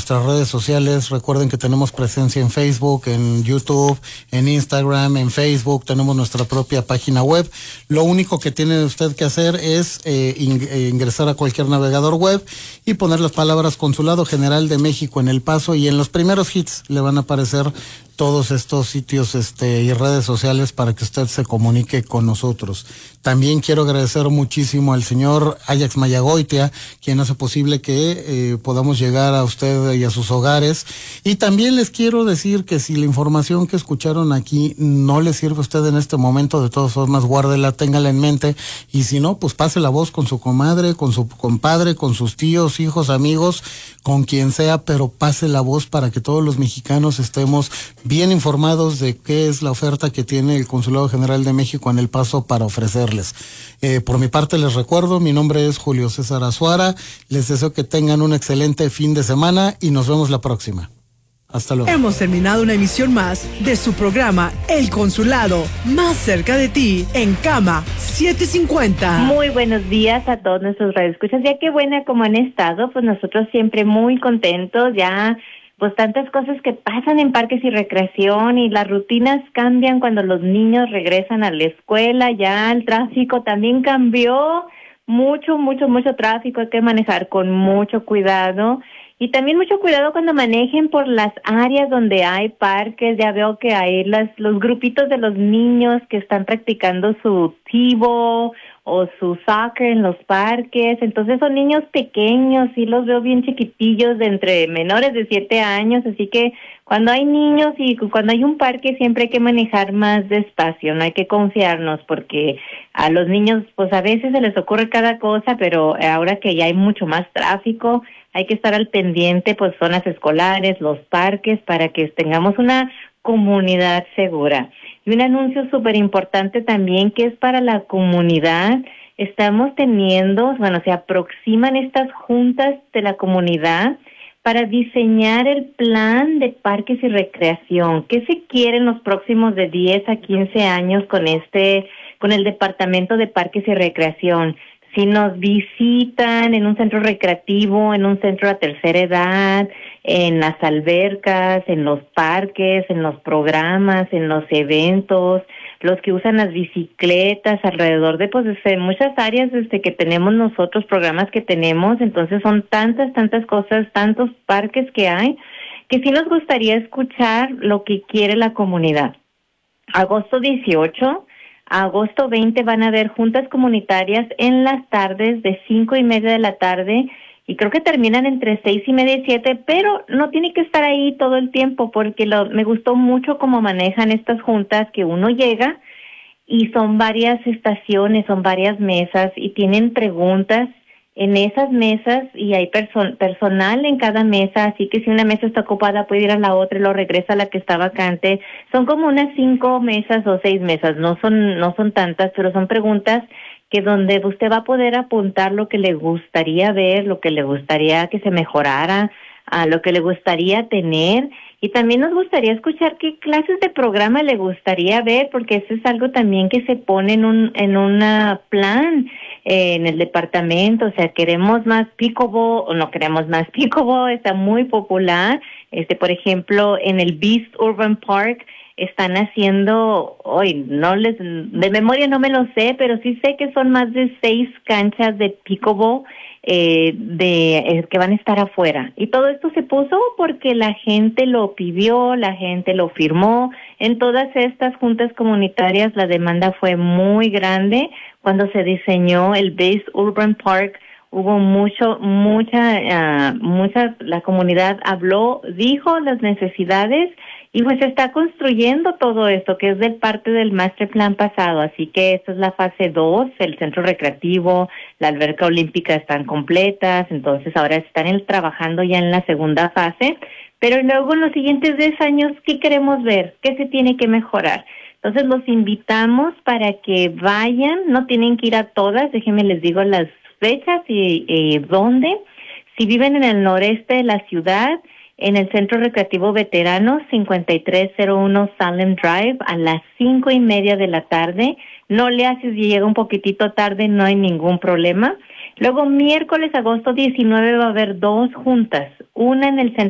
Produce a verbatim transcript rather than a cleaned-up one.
nuestras redes sociales. Recuerden que tenemos presencia en Facebook, en YouTube, en Instagram, en Facebook. Tenemos nuestra propia página web. Lo único que tiene usted que hacer es eh, ing eh, ingresar a cualquier navegador web y poner las palabras Consulado General de México en El Paso, y en los primeros hits le van a aparecer todos estos sitios este, y redes sociales para que usted se comunique con nosotros. También quiero agradecer muchísimo al señor Ajax Mayagoitia, quien hace posible que eh, podamos llegar a usted y a sus hogares. Y también les quiero decir que si la información que escucharon aquí no le sirve a usted en este momento, de todas formas guárdela, téngala en mente, y si no, pues pase la voz con su comadre, con su compadre, con sus tíos, hijos, amigos, con quien sea, pero pase la voz para que todos los mexicanos estemos bien informados de qué es la oferta que tiene el Consulado General de México en El Paso para ofrecerles. Eh, por mi parte les recuerdo, mi nombre es Julio César Azuara, les deseo que tengan un excelente fin de semana y nos vemos la próxima. Hasta luego. Hemos terminado una emisión más de su programa El Consulado, más cerca de ti, en Cama setecientos cincuenta. Muy buenos días a todos nuestros radioescuchas. Ya qué buena como han estado, pues nosotros siempre muy contentos, ya pues tantas cosas que pasan en parques y recreación, y las rutinas cambian cuando los niños regresan a la escuela. Ya el tráfico también cambió, mucho, mucho, mucho tráfico, hay que manejar con mucho cuidado. Y también mucho cuidado cuando manejen por las áreas donde hay parques. Ya veo que hay las, los grupitos de los niños que están practicando su tivo o su soccer en los parques. Entonces son niños pequeños, sí los veo bien chiquitillos, de entre menores de siete años. Así que cuando hay niños y cuando hay un parque siempre hay que manejar más despacio, no hay que confiarnos, porque a los niños pues a veces se les ocurre cada cosa, pero ahora que ya hay mucho más tráfico, hay que estar al pendiente, pues zonas escolares, los parques, para que tengamos una comunidad segura. Y un anuncio súper importante también, que es para la comunidad. Estamos teniendo, bueno, se aproximan estas juntas de la comunidad para diseñar el plan de parques y recreación. ¿Qué se quiere en los próximos de diez a quince años con este, con el Departamento de Parques y Recreación? Si nos visitan en un centro recreativo, en un centro de tercera edad, en las albercas, en los parques, en los programas, en los eventos, los que usan las bicicletas alrededor de, pues, de muchas áreas desde que tenemos nosotros, programas que tenemos. Entonces son tantas, tantas cosas, tantos parques que hay, que sí nos gustaría escuchar lo que quiere la comunidad. Agosto dieciocho, a agosto veinte van a haber juntas comunitarias en las tardes de cinco y media de la tarde, y creo que terminan entre seis y media y siete, pero no tiene que estar ahí todo el tiempo, porque lo, me gustó mucho cómo manejan estas juntas, que uno llega y son varias estaciones, son varias mesas y tienen preguntas en esas mesas, y hay perso personal en cada mesa, así que si una mesa está ocupada puede ir a la otra y luego regresa a la que está vacante. Son como unas cinco mesas o seis mesas, no son no son tantas, pero son preguntas que donde usted va a poder apuntar lo que le gustaría ver, lo que le gustaría que se mejorara, a lo que le gustaría tener. Y también nos gustaría escuchar qué clases de programa le gustaría ver, porque eso es algo también que se pone en un en un plan eh, en el departamento. O sea, queremos más pickleball o no queremos más pickleball, está muy popular. Este, por ejemplo, en el Beast Urban Park están haciendo, hoy no les, de memoria no me lo sé, pero sí sé que son más de seis canchas de pickleball eh, de eh, que van a estar afuera. Y todo esto se puso porque la gente lo pidió, la gente lo firmó. En todas estas juntas comunitarias la demanda fue muy grande. Cuando se diseñó el Base Urban Park, hubo mucho, mucha, uh, mucha, la comunidad habló, dijo las necesidades, y pues se está construyendo todo esto, que es del parte del master plan pasado. Así que esta es la fase dos, el centro recreativo, la alberca olímpica están completas, entonces ahora están el, trabajando ya en la segunda fase. Pero luego en los siguientes diez años, ¿qué queremos ver? ¿Qué se tiene que mejorar? Entonces los invitamos para que vayan, no tienen que ir a todas, déjenme les digo las fechas y eh, dónde. Si viven en el noreste de la ciudad, en el Centro Recreativo Veteranos, cincuenta y tres cero uno Salem Drive, a las cinco y media de la tarde. No le haces si llega un poquitito tarde, no hay ningún problema. Luego, miércoles, agosto diecinueve, va a haber dos juntas. Una en el Centro